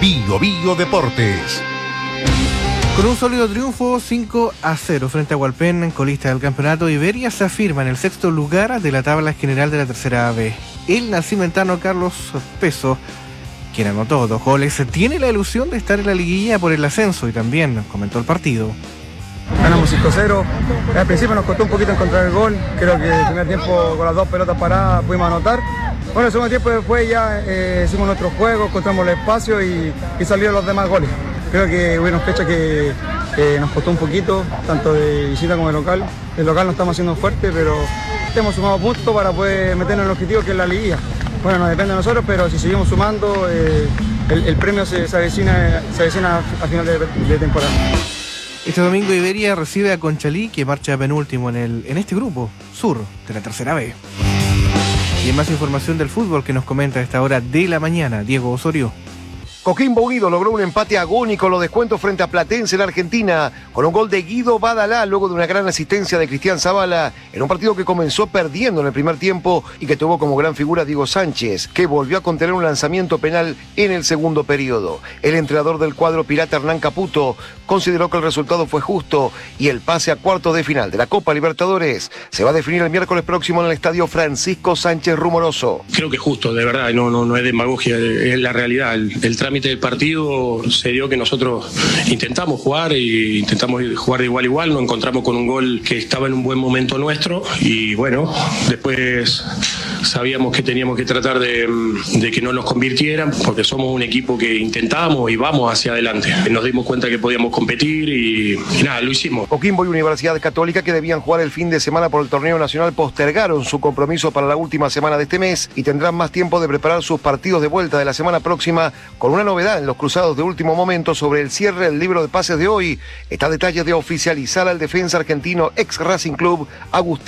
Bio Bio Deportes. Con un sólido triunfo 5-0 frente a Hualpén, colista del campeonato, Iberia se afirma en el sexto lugar de la tabla general de la tercera B. El nacimentano Carlos Peso, quien anotó 2 goles, tiene la ilusión de estar en la liguilla por el ascenso y también comentó el partido. Ganamos 5-0, al principio nos costó un poquito encontrar el gol, creo que el primer tiempo con las 2 pelotas paradas pudimos anotar. Bueno, el segundo tiempo después ya hicimos nuestro juego, encontramos el espacio y salieron los demás goles. Creo que hubieron fechas que nos costó un poquito, tanto de visita como de local. El local no estamos haciendo fuerte, pero hemos sumado puntos para poder meternos en el objetivo que es la liguilla. Bueno, no depende de nosotros, pero si seguimos sumando, el premio se avecina a final de temporada. Este domingo Iberia recibe a Conchalí, que marcha penúltimo en este grupo sur de la tercera B. Y en más información del fútbol que nos comenta a esta hora de la mañana, Diego Osorio. Coquimbo Unido logró un empate agónico en los descuentos frente a Platense en Argentina, con un gol de Guido Badalá luego de una gran asistencia de Cristian Zavala, en un partido que comenzó perdiendo en el primer tiempo y que tuvo como gran figura Diego Sánchez, que volvió a contener un lanzamiento penal en el segundo periodo. El entrenador del cuadro pirata, Hernán Caputo, consideró que el resultado fue justo y el pase a cuartos de final de la Copa Libertadores se va a definir el miércoles próximo en el estadio Francisco Sánchez Rumoroso. Creo que justo, de verdad, no es demagogia, es la realidad. El trámite del partido se dio que nosotros intentamos jugar de igual a igual, nos encontramos con un gol que estaba en un buen momento nuestro y bueno, después sabíamos que teníamos que tratar de que no nos convirtieran porque somos un equipo que intentamos y vamos hacia adelante. Nos dimos cuenta que podíamos competir y nada, lo hicimos. Coquimbo y Universidad Católica, que debían jugar el fin de semana por el torneo nacional, postergaron su compromiso para la última semana de este mes y tendrán más tiempo de preparar sus partidos de vuelta de la semana próxima, con una novedad en los cruzados de último momento sobre el cierre del libro de pases de hoy. Está a detalles de oficializar al defensa argentino ex Racing Club, Agustín